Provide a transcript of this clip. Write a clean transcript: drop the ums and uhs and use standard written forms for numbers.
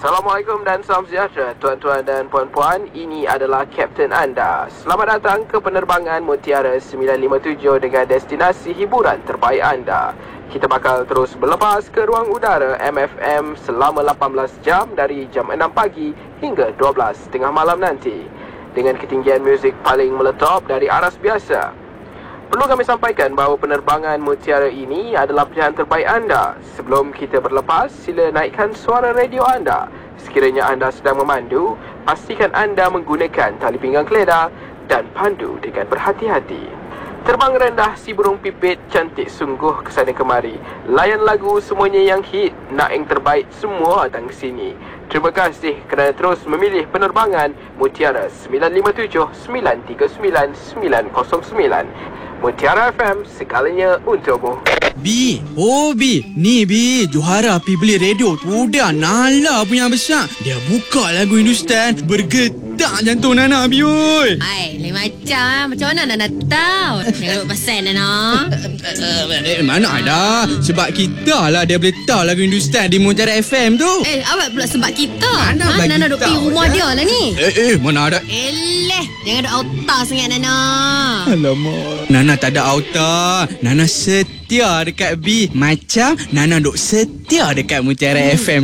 Assalamualaikum dan salam sejahtera tuan-tuan dan puan-puan. Ini adalah Kapten anda. Selamat datang ke penerbangan Mutiara 957 dengan destinasi hiburan terbaik anda. Kita bakal terus berlepas ke ruang udara MFM selama 18 jam dari jam 6 pagi hingga 12 tengah malam nanti, dengan ketinggian muzik paling meletop dari aras biasa. Perlu kami sampaikan bahawa penerbangan Mutiara ini adalah pilihan terbaik anda. Sebelum kita berlepas, sila naikkan suara radio anda. Sekiranya anda sedang memandu, pastikan anda menggunakan tali pinggang keledar dan pandu dengan berhati-hati. Terbang rendah si burung pipit, cantik sungguh kesana kemari. Layan lagu semuanya yang hit, nak yang terbaik semua datang ke sini. Terima kasih kerana terus memilih penerbangan Mutiara 957 939 909. Mutiara FM, segalanya untukmu. B, ni B, Johara pergi beli radio tu dah Nala punya besar. Dia buka lagu Hindustan, bergetar jantung Nana B, oi. Hai, lain macam mana Nana tahu? Jangan duk pasal Nana. Mana ada, sebab kita lah dia boleh tahu lagu Hindustan di Mutiara FM tu. Awak pula sebab kita. Mana Nana duk pergi rumah dia lah ni. Mana ada. Jangan duk auta sangat Nana. Alamak, Nana tak ada auta. Nana setia dekat B. Macam Nana duk setia dekat Mutiara FM